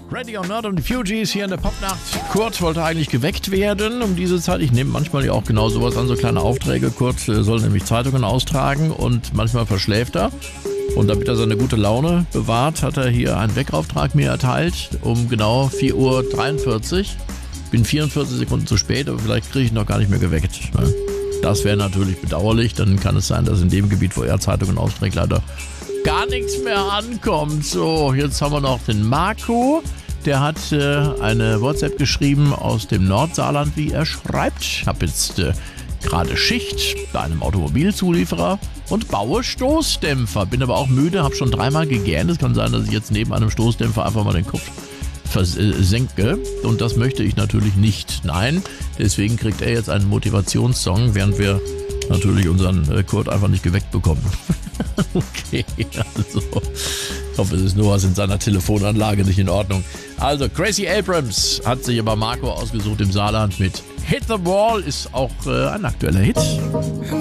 Ready or Not und die Fugees hier in der Popnacht. Kurt wollte eigentlich geweckt werden um diese Zeit. Ich nehme manchmal ja auch genau sowas an, so kleine Aufträge. Kurt soll nämlich Zeitungen austragen und manchmal verschläft er. Und damit er seine gute Laune bewahrt, hat er hier einen Weckauftrag mir erteilt um genau 4:43 Uhr. Bin 44 Sekunden zu spät, aber vielleicht kriege ich ihn noch gar nicht mehr geweckt. Das wäre natürlich bedauerlich. Dann kann es sein, dass in dem Gebiet, wo er Zeitungen austrägt, leider gar nichts mehr ankommt. So, jetzt haben wir noch den Marco. Der hat eine WhatsApp geschrieben aus dem Nordsaarland, wie er schreibt. Ich habe jetzt gerade Schicht bei einem Automobilzulieferer und baue Stoßdämpfer. Bin aber auch müde, habe schon 3-mal gegähnt. Es kann sein, dass ich jetzt neben einem Stoßdämpfer einfach mal den Kopf versenke. Und das möchte ich natürlich nicht. Nein, deswegen kriegt er jetzt einen Motivationssong, während wir natürlich unseren Kurt einfach nicht geweckt bekommen. Okay, also ich hoffe, es ist nur was in seiner Telefonanlage nicht in Ordnung. Also Gracie Abrams hat sich aber Marco ausgesucht im Saarland mit Hit the Wall, ist auch ein aktueller Hit.